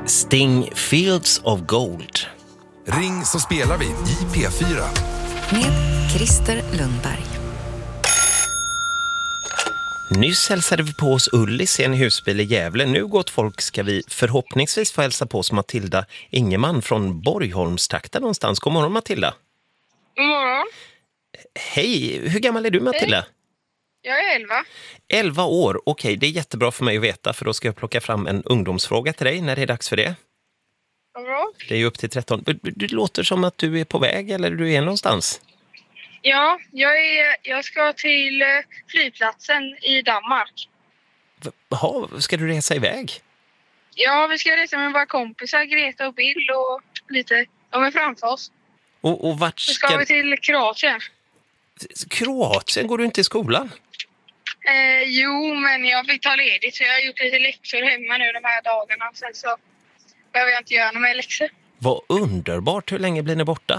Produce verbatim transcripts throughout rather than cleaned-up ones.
Sting, Fields of Gold. Ring så spelar vi i P fyra. Med Christer Lundberg. Nyss hälsade vi på oss Ullis i en husbil i Gävle. Nu, gott folk, ska vi förhoppningsvis få hälsa på oss Matilda Ingeman från Borgholmstrakten någonstans. God morgon, Matilda. God morgon. Hej, hur gammal är du, Matilda? Hej. Jag är elva. elva år, okej, det är jättebra för mig att veta, för då ska jag plocka fram en ungdomsfråga till dig när det är dags för det. Vad bra. Det är ju upp till tretton. Du, du låter som att du är på väg, eller du är någonstans. Ja, jag, är, jag ska till eh, flygplatsen i Danmark. Jaha, ska du resa iväg? Ja, vi ska resa med våra kompisar, Greta och Bill och lite. De är framför oss. Och, och vart Så ska... ska vi till Kroatien. Kroatien? Går du inte i skolan? Eh, jo, men jag fick ta ledigt så jag har gjort lite läxor hemma nu de här dagarna. Sen så behöver jag inte göra några mer läxor. Vad underbart. Hur länge blir ni borta?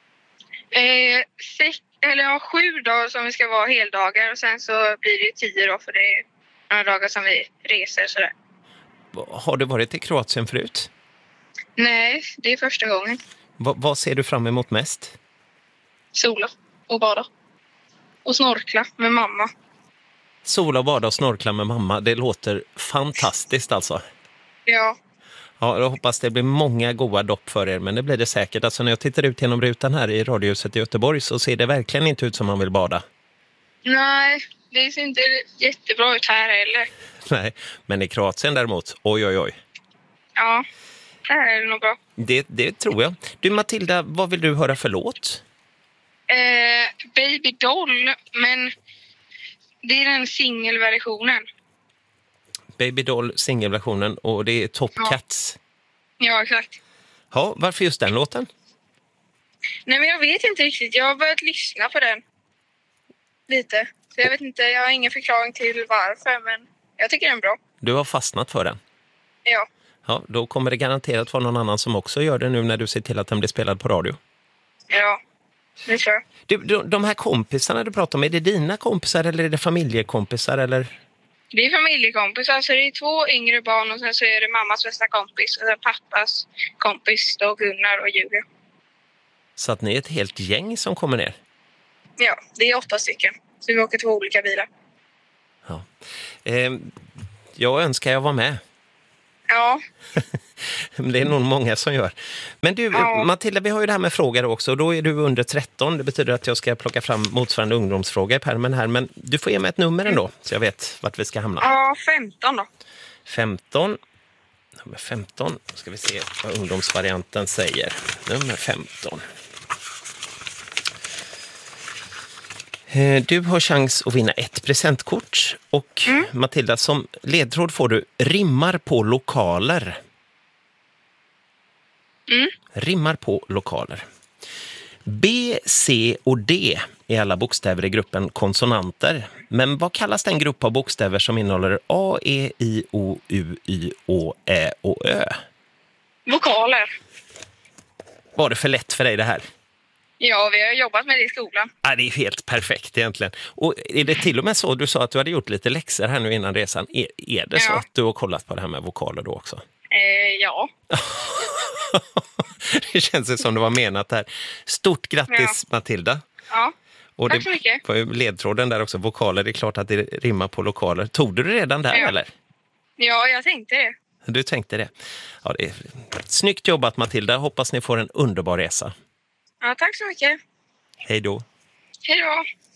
Eh, sex, eller ja, sju dagar som vi ska vara heldagar och sen så blir det tio då för det är några dagar som vi reser sådär. Har du varit i Kroatien förut? Nej, det är första gången. Va, vad ser du fram emot mest? Sola och bada. Och snorkla med mamma. Sola och bada och snorkla med mamma. Det låter fantastiskt alltså. Ja. Ja, jag hoppas det blir många goda dopp för er, men det blir det säkert. Alltså när jag tittar ut genom rutan här i radiohuset i Göteborg så ser det verkligen inte ut som man vill bada. Nej, det ser inte jättebra ut här heller. Nej, men i Kroatien däremot, oj oj oj. Ja, här är det nog bra. Det, det tror jag. Du Matilda, vad vill du höra för låt? Eh, Baby Doll, men det är den singelversionen. Baby Doll, singelversionen, och det är Top Ja. Cats. Ja, exakt. Ja, varför just den låten? Nej, men jag vet inte riktigt. Jag har börjat lyssna på den. Lite. Så jag vet inte, jag har ingen förklaring till varför, men jag tycker den är bra. Du har fastnat för den. Ja. Ja, då kommer det garanterat vara någon annan som också gör det nu när du ser till att den blir spelad på radio. Ja, det tror jag. Du, de, de här kompisarna du pratar om, är det dina kompisar eller är det familjekompisar eller? Det är familjekompisar, så det är två yngre barn och sen så är det mammas bästa kompis och sen pappas kompis då, Gunnar och Julia. Så att ni är ett helt gäng som kommer ner? Ja, det är åtta stycken. Så vi åker två olika bilar. Ja. Eh, jag önskar jag var med. Ja. Det är nog många som gör. Men du, Ja. Matilda, vi har ju det här med frågor också. Och då är du under tretton. Det betyder att jag ska plocka fram motsvarande ungdomsfråga i pärmen här. Men du får ge mig ett nummer ändå, så jag vet vart vi ska hamna. Ja, femton då. femton. Nummer femton. Då ska vi se vad ungdomsvarianten säger. Nummer femton. Du har chans att vinna ett presentkort. Och Mm. Matilda, som ledtråd får du rimmar på lokaler. Mm. Rimmar på lokaler. B, C och D är alla bokstäver i gruppen konsonanter. Men vad kallas den grupp av bokstäver som innehåller A, E, I, O, U, Y, Å, Ä och Ö? Vokaler. Var det för lätt för dig det här? Ja, vi har jobbat med det i skolan. Ja, det är helt perfekt egentligen. Och är det till och med så, du sa att du hade gjort lite läxor här nu innan resan. Är, är det så Ja. att du har kollat på det här med vokaler då också? Eh, ja. Det känns ju som det var menat här. Stort grattis, Matilda. Ja. Och Tack det så mycket. var ju ledtråden där också. Vokaler, det är klart att det rimmar på lokaler. Tog du det redan där Ja. eller? Ja, jag tänkte det. Du tänkte det. Ja, det är snyggt jobbat, Matilda. Hoppas ni får en underbar resa. Ja, tack så mycket. Hej då. Hej då.